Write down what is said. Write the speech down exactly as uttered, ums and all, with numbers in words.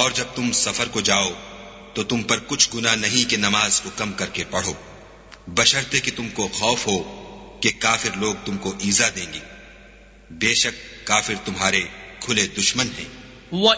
और जब तुम सफर को जाओ तो तुम पर कुछ गुनाह नहीं कि नमाज को कम करके पढ़ो, बशर्ते कि तुमको खौफ हो कि काफिर लोग तुमको ईजा देंगे। बेशक काफिर तुम्हारे खुले दुश्मन हैं।